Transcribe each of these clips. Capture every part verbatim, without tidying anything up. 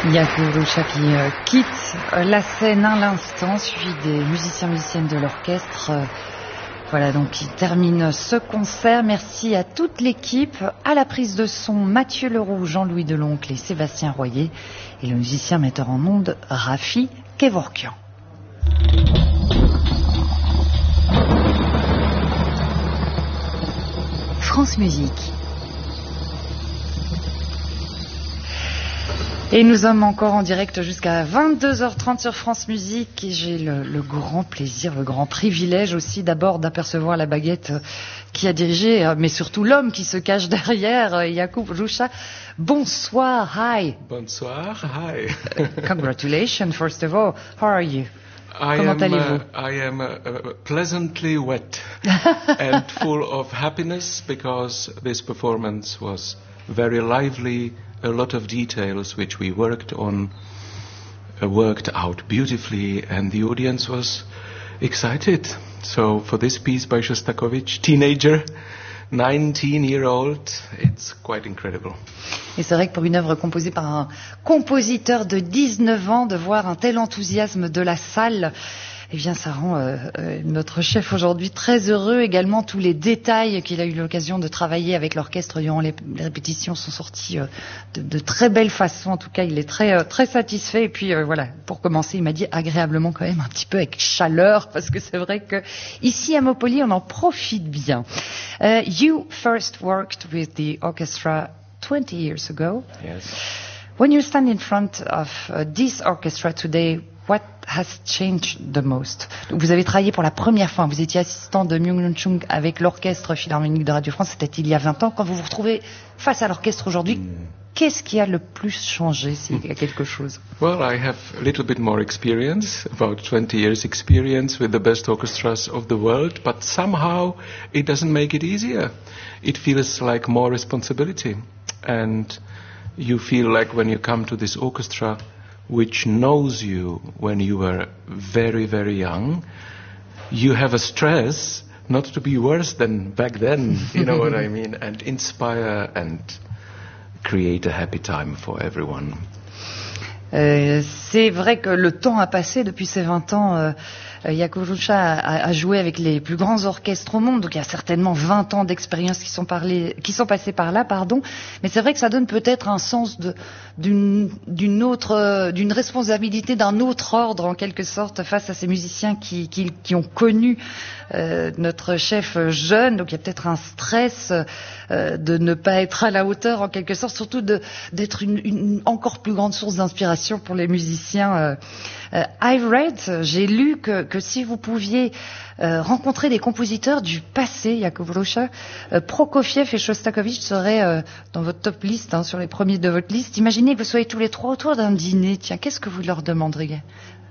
Jakub Hrucha qui euh, quitte euh, la scène à l'instant, suivi des musiciens musiciennes de l'orchestre. Euh, voilà donc qui termine ce concert. Merci à toute l'équipe, à la prise de son Mathieu Leroux, Jean-Louis Deloncle et Sébastien Royer, et le musicien metteur en ondes Rafi Kevorkian. France Musique. Et nous sommes encore en direct jusqu'à vingt-deux heures trente sur France Musique et j'ai le, le grand plaisir, le grand privilège aussi d'abord d'apercevoir la baguette qui a dirigé, mais surtout l'homme qui se cache derrière, Jakub Hrucha. Bonsoir, hi. Bonsoir, hi. Congratulations, first of all. How are you? I Comment am, allez-vous? uh, I am uh, pleasantly wet and full of happiness because this performance was very lively. A lot of details which we worked on uh, worked out beautifully, and the audience was excited. So for this piece by Shostakovich, teenager, nineteen-year-old, it's quite incredible. Et c'est vrai que pour une œuvre composée par un compositeur de dix-neuf ans, de voir un tel enthousiasme de la salle, eh bien, ça rend euh, euh, notre chef aujourd'hui très heureux. Également, tous les détails qu'il a eu l'occasion de travailler avec l'orchestre durant les, les répétitions sont sortis euh, de, de très belle façon. En tout cas, il est très euh, très satisfait. Et puis euh, voilà, pour commencer, il m'a dit agréablement quand même un petit peu avec chaleur, parce que c'est vrai que ici à Mopoli, on en profite bien. Uh, you first worked with the orchestra twenty years ago. Yes. When you stand in front of uh, this orchestra today, what has changed the most? Donc, vous avez travaillé pour la première fois, vous étiez assistant de Myung-Whun Chung avec l'Orchestre Philharmonique de Radio France, c'était il y a vingt ans. Quand vous vous retrouvez face à l'orchestre aujourd'hui, mm. qu'est-ce qui a le plus changé, s'il y a quelque chose? Well, I have a little bit more experience, about twenty years experience with the best orchestras of the world, but somehow it doesn't make it easier. It feels like more responsibility. And you feel like when you come to this orchestra, which knows you when you were very, very young, you have a stress not to be worse than back then, you know what I mean, and inspire and create a happy time for everyone. Euh, c'est vrai que le temps a passé depuis ces vingt ans. Euh, Jakub Hrucha a, a joué avec les plus grands orchestres au monde, donc il y a certainement vingt ans d'expérience qui sont, parlé, qui sont passés par là, pardon. Mais c'est vrai que ça donne peut-être un sens de, d'une, d'une autre, d'une responsabilité d'un autre ordre en quelque sorte face à ces musiciens qui, qui, qui ont connu euh, notre chef jeune. Donc il y a peut-être un stress euh, de ne pas être à la hauteur en quelque sorte, surtout de, d'être une, une encore plus grande source d'inspiration pour les musiciens. Euh, euh, I've read, j'ai lu que, que si vous pouviez euh, rencontrer des compositeurs du passé, Jakub Hrucha, euh, Prokofiev et Shostakovich seraient euh, dans votre top liste, hein, sur les premiers de votre liste. Imaginez que vous soyez tous les trois autour d'un dîner. Tiens, qu'est-ce que vous leur demanderiez?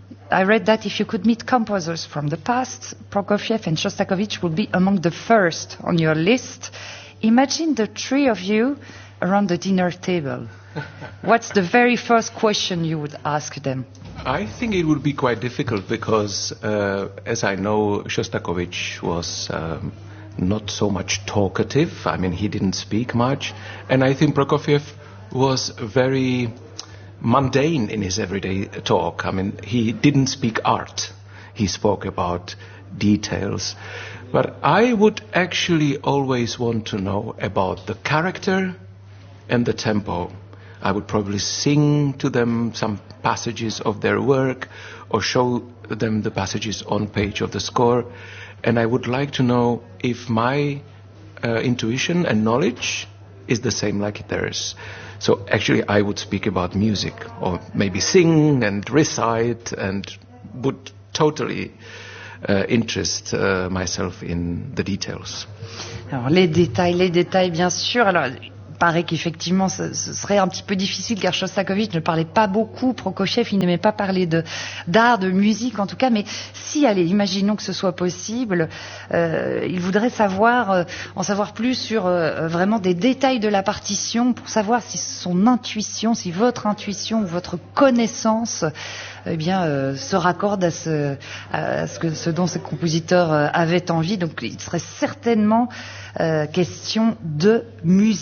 I read that if you could meet composers from the past, Prokofiev and Shostakovich would be among the first on your list. Imagine the three of you around the dinner table. What's the very first question you would ask them? I think it would be quite difficult because, uh, as I know, Shostakovich was um, not so much talkative. I mean, he didn't speak much. And I think Prokofiev was very mundane in his everyday talk. I mean, he didn't speak art. He spoke about details. But I would actually always want to know about the character and the tempo. I would probably sing to them some passages of their work or show them the passages on page of the score. And I would like to know if my uh, intuition and knowledge is the same like theirs. So actually I would speak about music or maybe sing and recite and would totally uh, interest uh, myself in the details. Alors les détails, les détails bien sûr. Alors il paraît qu'effectivement ce, ce serait un petit peu difficile car Shostakovich ne parlait pas beaucoup, Prokofiev il n'aimait pas parler de, d'art, de musique en tout cas, mais si, allez, imaginons que ce soit possible, euh, il voudrait savoir, euh, en savoir plus sur euh, vraiment des détails de la partition pour savoir si son intuition, si votre intuition ou votre connaissance eh bien, euh, se raccorde à ce, à ce, que, ce dont ce compositeur euh, avait envie. Donc il serait certainement euh, question de musique.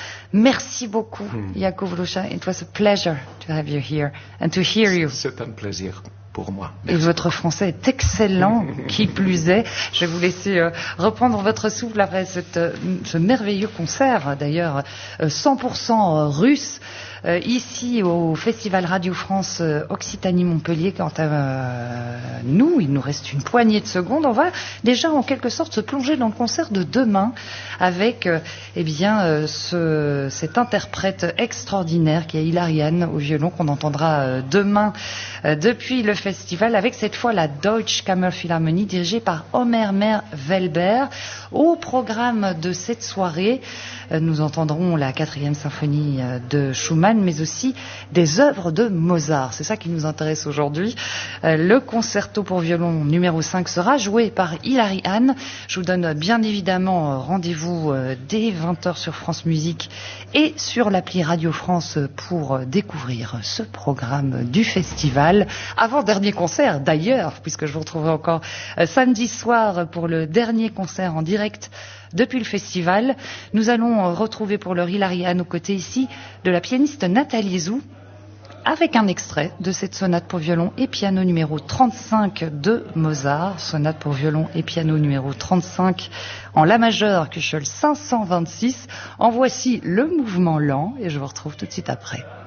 Merci beaucoup, mm. Jakub Luša. It was a pleasure to have you here and to hear you. C'est un plaisir. Pour moi. Et votre français est excellent, qui plus est. Je vais vous laisser euh, reprendre votre souffle après cette, euh, ce merveilleux concert, d'ailleurs euh, cent pour cent russe, euh, ici au Festival Radio France euh, Occitanie-Montpellier. Quant à euh, nous, il nous reste une poignée de secondes. On va déjà en quelque sorte se plonger dans le concert de demain avec euh, eh bien, euh, ce, cet interprète extraordinaire qui est Hilary Hahn au violon qu'on entendra euh, demain euh, depuis le festival, avec cette fois la Deutsche Kammerphilharmonie dirigée par Omer Mer-Welber. Au programme de cette soirée, nous entendrons la quatrième symphonie de Schumann, mais aussi des œuvres de Mozart. C'est ça qui nous intéresse aujourd'hui. Le concerto pour violon numéro cinq sera joué par Hilary Hahn. Je vous donne bien évidemment rendez-vous dès vingt heures sur France Musique et sur l'appli Radio France pour découvrir ce programme du festival. Avant dernier concert d'ailleurs, puisque je vous retrouverai encore euh, samedi soir pour le dernier concert en direct depuis le festival. Nous allons euh, retrouver pour l'heure Hilary Hahn aux côtés ici de la pianiste Nathalie Zou, avec un extrait de cette sonate pour violon et piano numéro trente-cinq de Mozart, sonate pour violon et piano numéro trente-cinq en la majeure Köchel cinq cent vingt-six. En voici le mouvement lent et je vous retrouve tout de suite après.